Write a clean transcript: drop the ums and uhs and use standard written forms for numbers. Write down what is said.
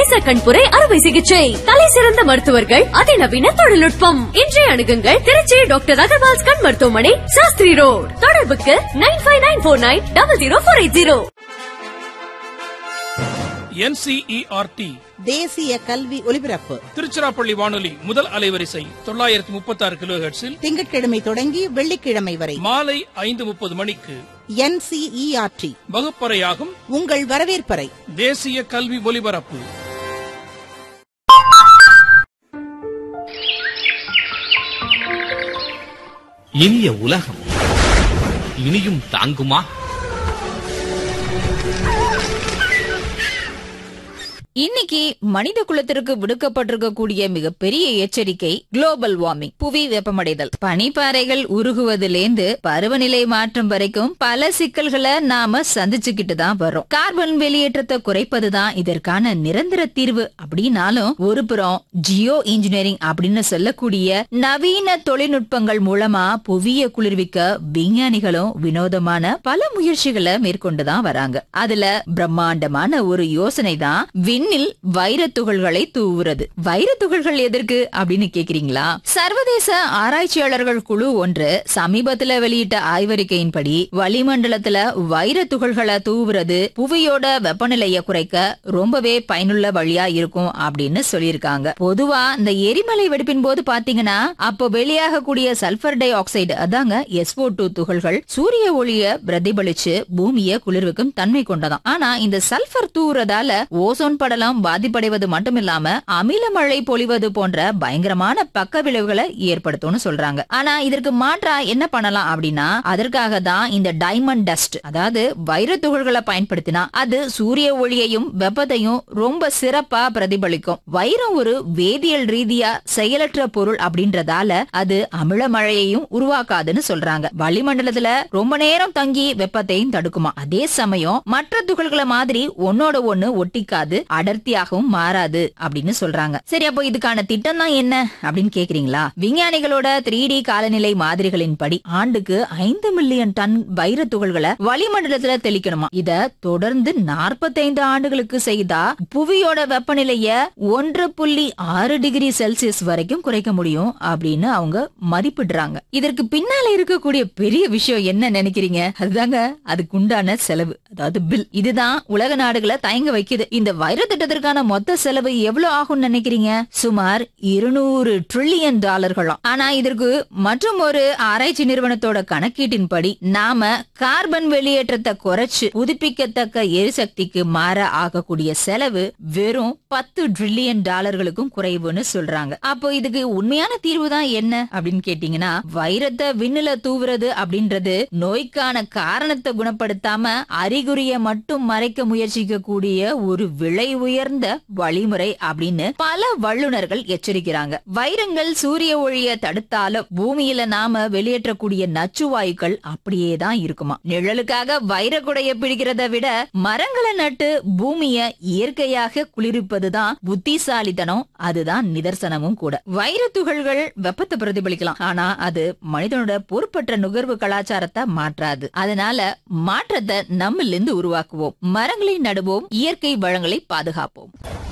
Laser கண்புரை அறுவை சிகிச்சை, தலை சிறந்த மருத்துவர்கள், அதிநவீன தொழில்நுட்பம். இன்றைய அணுகுங்கள் திருச்சி டாக்டர் அகர்வால்ஸ் கண் மருத்துவமனை, சாஸ்திரி ரோட். தொடர்புக்கு 9594900480. NCERT தேசிய கல்வி ஒலிபரப்பு திருச்சிராப்பள்ளி வானொலி முதல் அலைவரிசை 936 கிலோஹெர்ட்ஸில் திங்கட்கிழமை தொடங்கி வெள்ளிக்கிழமை வரை மாலை 5:30 மணிக்கு NCERT வகுப்பறையாகும் உங்கள் வரவேற்பறை. தேசிய கல்வி ஒலிபரப்பு. இனிய உலகம் இனியும் தாங்குமா? இன்னைக்கு மனித குலத்திற்கு விடுக்கப்பட்டிருக்கக்கூடிய மிகப்பெரிய எச்சரிக்கை குளோபல் வார்மிங், புவி வெப்பமடைதல். பனிப்பாறைகள் உருகுவதிலேந்து பருவநிலை மாற்றம் வரைக்கும் பல சிக்கல்களை நாம சந்திச்சுக்கிட்டு தான் வரோம். கார்பன் வெளியேற்றத்தை குறைப்பதுதான் இதற்கான நிரந்தர தீர்வு அப்படின்னாலும், ஒரு புறம் ஜியோ இன்ஜினியரிங் அப்படின்னு சொல்லக்கூடிய நவீன தொழில்நுட்பங்கள் மூலமா புவிய குளிர்விக்க விஞ்ஞானிகளும் வினோதமான பல முயற்சிகளை மேற்கொண்டுதான் வராங்க. அதுல பிரம்மாண்டமான ஒரு யோசனை தான் விண்ணில் வைரத்துகள்களை தூவுறது. வைரத்துகள்கள் எதற்கு அப்படின்னு கேக்குறீங்களா? சர்வதேச ஆராய்ச்சியாளர்கள் குழு ஒன்று சமீபத்துல வெளியிட்ட ஆய்வறிக்கையின்படி வளிமண்டலத்துல வைரத்துகள்களை தூவுறது புவியோட வெப்பநிலையை குறைக்க ரொம்பவே பயனுள்ள வழியா இருக்கும் அப்படின்னு சொல்லியிருக்காங்க. பொதுவா இந்த எரிமலை வெடிப்பின் போது பாத்தீங்கன்னா, அப்போ வெளியாகக்கூடிய சல்பர் டை ஆக்சைடு, அதாங்க SO2 துகள்கள் சூரிய ஒளிய பிரதிபலிச்சு பூமியை குளிர்விக்கும் தன்மை கொண்டதாம். ஆனா இந்த சல்பர் தூவுறதால ஓசோன் படலம் பாதிப்படைவது மட்டுமில்லாம அமில மழை பொழிவது போன்ற பயங்கரமான பக்க விளைவுகளை ஏற்படுத்தும்னு சொல்றாங்க. ஆனா இதற்கு மாற்றா என்ன பண்ணலாம் அப்படின்னா, அதற்காக தான் இந்த டைமண்ட் டஸ்ட், அதாவது வைரத்துகள்களை பயன்படுத்தினா அது சூரிய ஒளியையும் வெப்பத்தையும் ரொம்ப சிறப்பா பிரதிபலிக்கும். வைரம் ஒரு வேதியியல் ரீதியா செயலற்ற பொருள் அப்படின்றதால அது அமில மழையையும் உருவாக்காதுன்னு சொல்றாங்க. வளிமண்டலத்துல ரொம்ப நேரம் தங்கி வெப்பத்தையும் தடுக்குமா. அதே சமயம் மற்ற துகள்களை மாதிரி ஒன்னோட ஒண்ணு ஒட்டிக்காது, அடர்த்தியாகவும் மாறாது அப்படின்னு சொல்றாங்க. சரி, அப்போ இதுக்கான திட்டம் தான் என்ன அப்படின்னு கேக்குறீங்களா? விஞ்ஞானிகளோட 3D காலநிலை மாதிரிகளின் படி ஆண்டுக்கு 5 மில்லியன் டன் வைர துகள்களை வளிமண்டலத்துல தெளிக்கணுமா. இத தொடர்ந்து 45 ஆண்டுகளுக்கு செய்தா புவியோட வெப்பநிலைய 1.6 டிகிரி செல்சியஸ் வரைக்கும் குறைக்க முடியும் அப்படின்னு அவங்க மதிப்பிடுறாங்க. இதற்கு பின்னால இருக்கக்கூடிய பெரிய விஷயம் என்ன நினைக்கிறீங்க? அதுதாங்க அதுக்குண்டான செலவு, அதாவது பில். இதுதான் உலக நாடுகளை தயங்க வைக்குது. இந்த வைர திட்டத்திற்கான மொத்த செலவு எவ்வளவு ஆகும் நினைக்கிறீங்க? சுமார் 200 ட்ரில்லியன் டாலர்களாம். ஆனா இதற்கு மற்றும் ஒரு ஆராய்ச்சி நிறுவனத்தோட கணக்கீட்டின்படி நாம கார்பன் வெளியேற்றத்தை குறைச்சு புதுப்பிக்கத்தக்க எரிசக்திக்கு மாற ஆகக்கூடிய செலவு வெறும் 10 ட்ரில்லியன் டாலர்களுக்கும் குறைவுன்னு சொல்றாங்க. அப்போ இதுக்கு உண்மையான தீர்வு தான் என்ன அப்படின்னு கேட்டீங்கன்னா, வைரத்தை விண்ணுல தூவுறது அப்படின்றது நோய்க்கான காரணத்தை குணப்படுத்தாம அறிகுறிய மட்டும் மறைக்க முயற்சிக்க கூடிய ஒரு விலை உயர்ந்த வழிமுறை அப்படின்னு பல வல்லுநர்கள் எச்சரிக்கிறாங்க. வைரங்கள் சூரிய ஒளியை தடுத்தாலும் பூமியில நாம வெளியேற்றக்கூடிய நச்சு வாயுக்கள் அப்படியே தான் இருக்குமா. நிழலுக்காக வைர குடைய பிடிக்கிறத விட மரங்களை நட்டு பூமியை இயற்கையாக குளிர்விப்பதுதான் புத்திசாலித்தனம், அதுதான் நிதர்சனமும் கூட. வைர துகள்கள் வெப்பத்தை பிரதிபலிக்கலாம், ஆனா அது மனிதனோட பொறுப்பற்ற நுகர்வு கலாச்சாரத்தை மாற்றாது. அதனால மாற்றத்தை நம்மிலிருந்து உருவாக்குவோம், மரங்களை நடுவோம், இயற்கை வளங்களை பாதுகாப்போம்.